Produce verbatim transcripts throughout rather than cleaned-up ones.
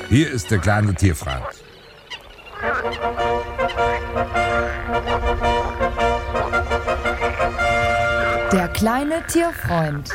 Hier ist der kleine Tierfreund. Der kleine Tierfreund.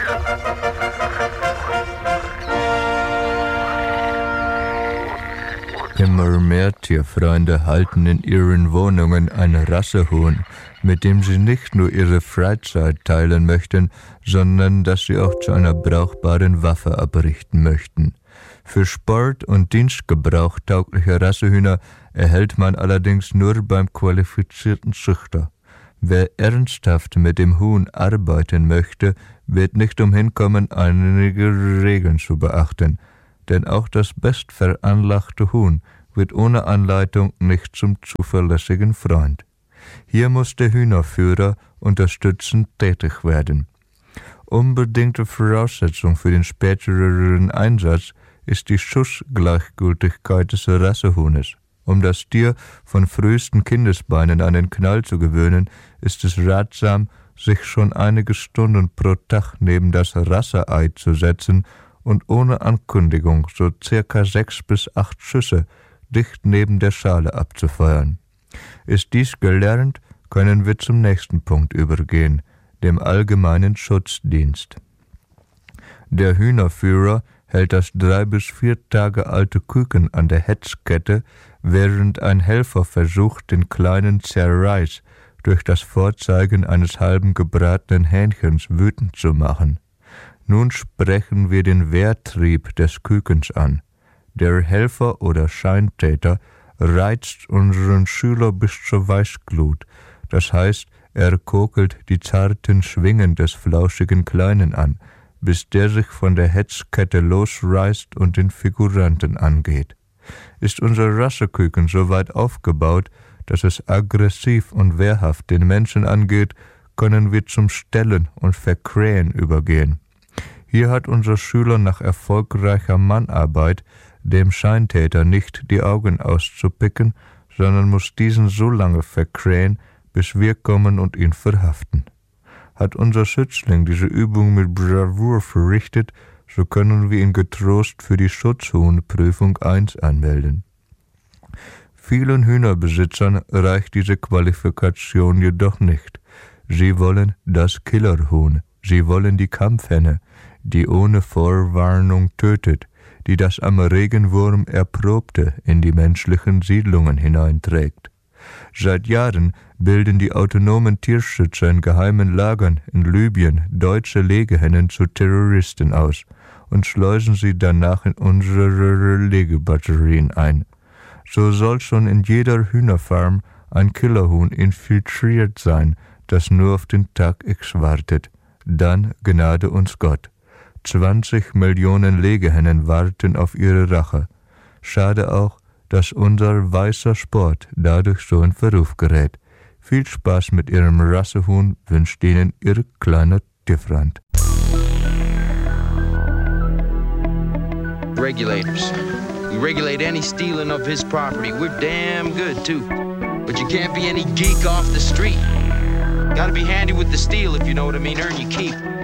Immer mehr Tierfreunde halten in ihren Wohnungen ein Rassehuhn, mit dem sie nicht nur ihre Freizeit teilen möchten, sondern das sie auch zu einer brauchbaren Waffe abrichten möchten. Für Sport- und Dienstgebrauch taugliche Rassehühner erhält man allerdings nur beim qualifizierten Züchter. Wer ernsthaft mit dem Huhn arbeiten möchte, wird nicht umhin kommen, einige Regeln zu beachten. Denn auch das bestveranlagte Huhn wird ohne Anleitung nicht zum zuverlässigen Freund. Hier muss der Hühnerführer unterstützend tätig werden. Unbedingte Voraussetzung für den späteren Einsatz ist die Schussgleichgültigkeit des Rassehuhnes. Um das Tier von frühesten Kindesbeinen an den Knall zu gewöhnen, ist es ratsam, sich schon einige Stunden pro Tag neben das Rasseei zu setzen und ohne Ankündigung so circa sechs bis acht Schüsse dicht neben der Schale abzufeuern. Ist dies gelernt, können wir zum nächsten Punkt übergehen, dem allgemeinen Schutzdienst. Der Hühnerführer hält das drei bis vier Tage alte Küken an der Hetzkette, während ein Helfer versucht, den kleinen Zerreiß durch das Vorzeigen eines halben gebratenen Hähnchens wütend zu machen. Nun sprechen wir den Wehrtrieb des Kükens an. Der Helfer oder Scheintäter reizt unseren Schüler bis zur Weißglut, das heißt, er kokelt die zarten Schwingen des flauschigen Kleinen an, bis der sich von der Hetzkette losreißt und den Figuranten angeht. Ist unser Rasseküken so weit aufgebaut, dass es aggressiv und wehrhaft den Menschen angeht, können wir zum Stellen und Verkrähen übergehen. Hier hat unser Schüler nach erfolgreicher Mannarbeit dem Scheintäter nicht die Augen auszupicken, sondern muss diesen so lange verkrähen, bis wir kommen und ihn verhaften. Hat unser Schützling diese Übung mit Bravour verrichtet, so können wir ihn getrost für die Schutzhuhnprüfung eins anmelden. Vielen Hühnerbesitzern reicht diese Qualifikation jedoch nicht. Sie wollen das Killerhuhn, sie wollen die Kampfhenne, die ohne Vorwarnung tötet, die das am Regenwurm Erprobte in die menschlichen Siedlungen hineinträgt. Seit Jahren bilden die autonomen Tierschützer in geheimen Lagern in Libyen deutsche Legehennen zu Terroristen aus und schleusen sie danach in unsere Legebatterien ein. So soll schon in jeder Hühnerfarm ein Killerhuhn infiltriert sein, das nur auf den Tag X wartet. Dann gnade uns Gott. zwanzig Millionen Legehennen warten auf ihre Rache. Schade auch, dass unser weißer Sport dadurch so in Verruf gerät. Viel Spaß mit Ihrem Rassehuhn wünscht Ihnen Ihr kleiner Tierfreund. Regulators. We regulate any stealing of his property. We're damn good, too. But you can't be any geek off the street. Gotta be handy with the steel, if you know what I mean. Earn your keep.